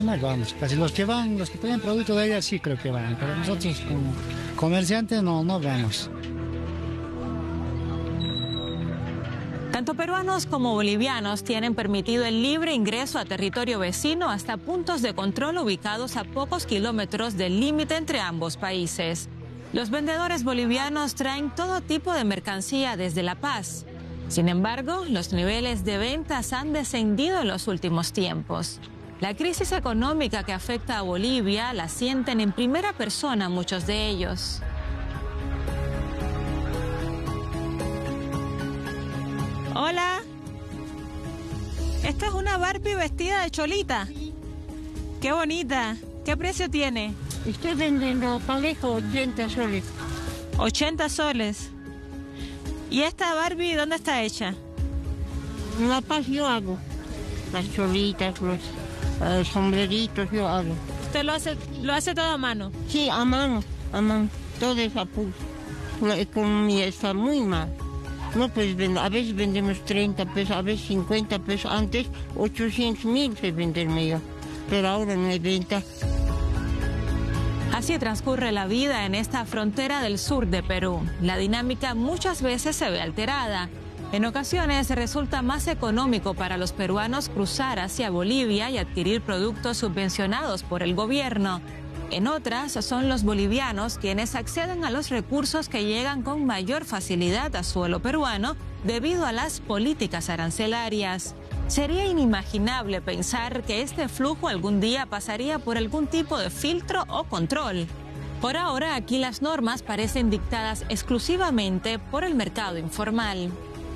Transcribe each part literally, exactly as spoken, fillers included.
No vamos, casi los que van, los que tienen producto de ella sí creo que van, pero nosotros como comerciantes no, no vamos. Tanto peruanos como bolivianos tienen permitido el libre ingreso a territorio vecino hasta puntos de control ubicados a pocos kilómetros del límite entre ambos países. Los vendedores bolivianos traen todo tipo de mercancía desde La Paz. Sin embargo, los niveles de ventas han descendido en los últimos tiempos. La crisis económica que afecta a Bolivia la sienten en primera persona muchos de ellos. Hola. Esta es una Barbie vestida de cholita. Qué bonita. ¿Qué precio tiene? Estoy vendiendo parejo ochenta soles. ochenta soles. ¿Y esta Barbie dónde está hecha? En La Paz yo hago. Las cholitas, los eh, sombreritos yo hago. ¿Usted lo hace, lo hace todo a mano? Sí, a mano, a mano. Todo es a pulso. La economía está muy mal. No, pues a veces vendemos treinta pesos, a veces cincuenta pesos. Antes ochocientos mil se venderme yo, pero ahora no hay venta. Así transcurre la vida en esta frontera del sur de Perú. La dinámica muchas veces se ve alterada. En ocasiones resulta más económico para los peruanos cruzar hacia Bolivia y adquirir productos subvencionados por el gobierno. En otras son los bolivianos quienes acceden a los recursos que llegan con mayor facilidad a suelo peruano debido a las políticas arancelarias. Sería inimaginable pensar que este flujo algún día pasaría por algún tipo de filtro o control. Por ahora, aquí las normas parecen dictadas exclusivamente por el mercado informal.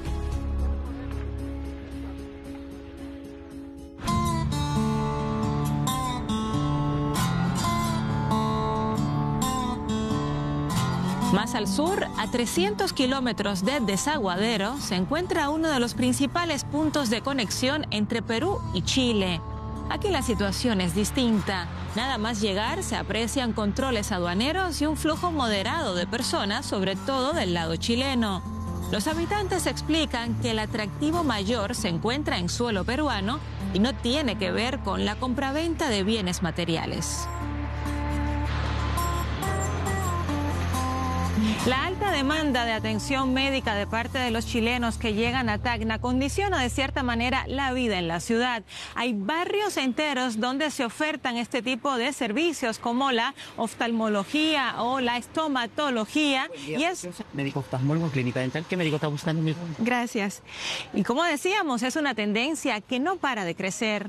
Más al sur, a trescientos kilómetros de Desaguadero, se encuentra uno de los principales puntos de conexión entre Perú y Chile. Aquí la situación es distinta. Nada más llegar se aprecian controles aduaneros y un flujo moderado de personas, sobre todo del lado chileno. Los habitantes explican que el atractivo mayor se encuentra en suelo peruano y no tiene que ver con la compraventa de bienes materiales. La alta demanda de atención médica de parte de los chilenos que llegan a Tacna condiciona de cierta manera la vida en la ciudad. Hay barrios enteros donde se ofertan este tipo de servicios como la oftalmología o la estomatología. Y es médico oftalmólogo, clínica dental. ¿Qué médico está buscando? Gracias. Y como decíamos, es una tendencia que no para de crecer.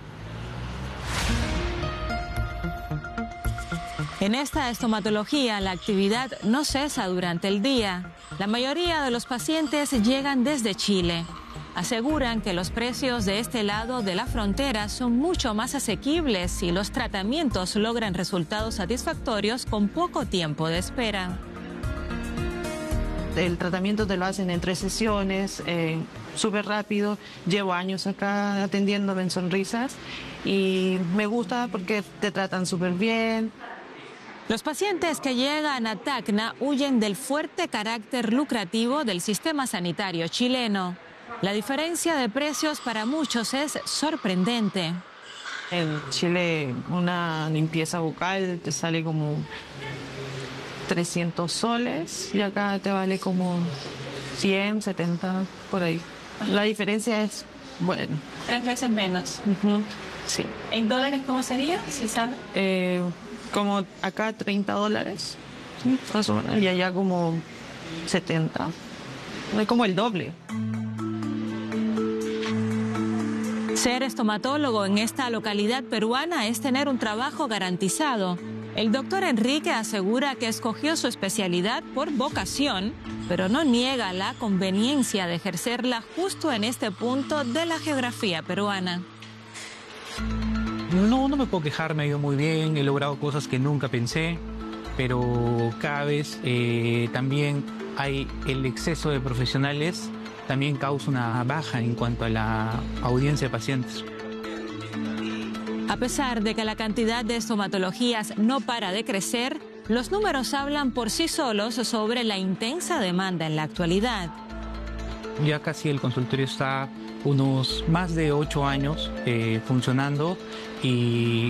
En esta estomatología, la actividad no cesa durante el día. La mayoría de los pacientes llegan desde Chile. Aseguran que los precios de este lado de la frontera son mucho más asequibles y los tratamientos logran resultados satisfactorios con poco tiempo de espera. El tratamiento te lo hacen en tres sesiones, eh, súper rápido. Llevo años acá atendiéndome en Sonrisas y me gusta porque te tratan súper bien. Los pacientes que llegan a Tacna huyen del fuerte carácter lucrativo del sistema sanitario chileno. La diferencia de precios para muchos es sorprendente. En Chile una limpieza bucal te sale como trescientos soles y acá te vale como cien, setenta, por ahí. La diferencia es, bueno. Tres veces menos. Uh-huh. Sí. ¿En dólares cómo sería? ¿Sí sabe? Eh, como acá treinta dólares, ¿sí? Más o menos, y allá como setenta. Es como el doble. Ser estomatólogo en esta localidad peruana es tener un trabajo garantizado. El doctor Enrique asegura que escogió su especialidad por vocación, pero no niega la conveniencia de ejercerla justo en este punto de la geografía peruana. No, no me puedo quejar, me ha ido muy bien, he logrado cosas que nunca pensé, pero cada vez eh, también hay el exceso de profesionales, también causa una baja en cuanto a la audiencia de pacientes. A pesar de que la cantidad de estomatologías no para de crecer, los números hablan por sí solos sobre la intensa demanda en la actualidad. Ya casi el consultorio está unos más de ocho años eh, funcionando y